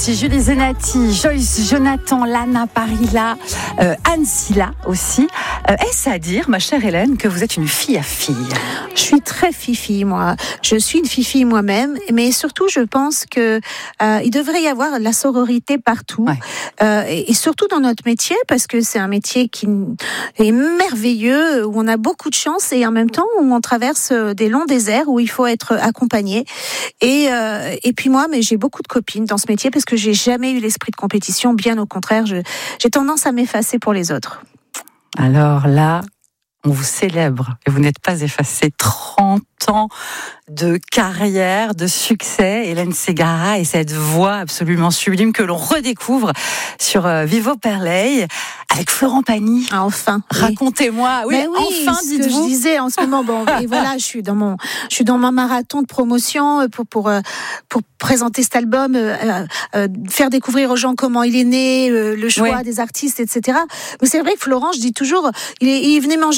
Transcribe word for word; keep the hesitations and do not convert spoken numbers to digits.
Julie Zenati, Joyce Jonathan, Lana Parilla, euh, Anne Silla aussi. Euh, est-ce à dire, ma chère Hélène, que vous êtes une fille à fille? Je suis très fifi, moi. Je suis une fifi moi-même, mais surtout, je pense que euh, il devrait y avoir de la sororité partout, ouais. euh, et, et surtout dans notre métier, parce que c'est un métier qui est merveilleux, où on a beaucoup de chance et en même temps où on traverse des longs déserts où il faut être accompagné. Et, euh, et puis moi, mais j'ai beaucoup de copines dans ce métier parce que que j'ai jamais eu l'esprit de compétition, bien au contraire, je, j'ai tendance à m'effacer pour les autres. Alors là, on vous célèbre et vous n'êtes pas effacé. trente ans de carrière, de succès, Hélène Ségara et cette voix absolument sublime que l'on redécouvre sur euh, Vivo Perley avec Florent Pagny. Ah, enfin. Racontez-moi. Oui, oui, enfin, ce dites-vous. Que je disais en ce moment. Bon, et voilà, je suis dans mon, je suis dans mon marathon de promotion pour pour pour présenter cet album, euh, euh, faire découvrir aux gens comment il est né, euh, le choix oui. des artistes, et cetera. Mais c'est vrai que Florent, je dis toujours, il, est, il venait manger